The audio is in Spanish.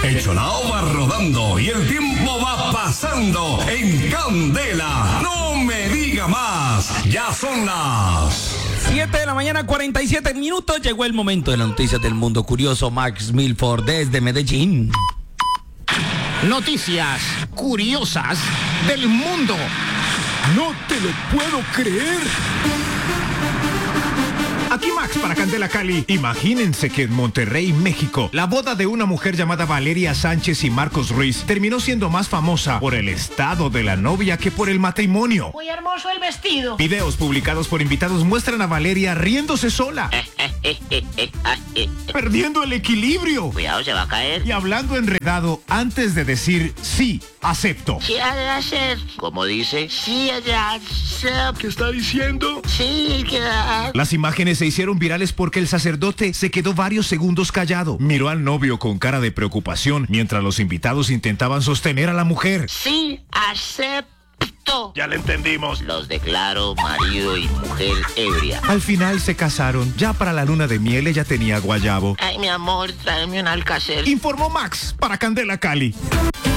El Cholao va rodando y el tiempo va pasando en Candela. No me diga más. Ya son las 7 de la mañana, 47 minutos. Llegó el momento de las noticias del mundo curioso. Max Milford desde Medellín. Noticias curiosas del mundo. No te lo puedo creer. Aquí Max para Candela Cali. Imagínense que en Monterrey, México, la boda de una mujer llamada Valeria Sánchez y Marcos Ruiz terminó siendo más famosa por el estado de la novia que por el matrimonio. Muy hermoso el vestido. Videos publicados por invitados muestran a Valeria riéndose sola, perdiendo el equilibrio. Cuidado, se va a caer. Y hablando enredado antes de decir sí, acepto. Sí, ha de hacer. Como dice, sí, ha de hacer. ¿Qué está diciendo? Sí, que... Las imágenes se hicieron virales porque el sacerdote se quedó varios segundos callado. Miró al novio con cara de preocupación mientras los invitados intentaban sostener a la mujer. Sí, acepto. Ya le entendimos. Los declaro marido y mujer ebria. Al final se casaron. Ya para la luna de miel ella tenía guayabo. Ay, mi amor, tráeme un Alcacer. Informó Max para Candela Cali.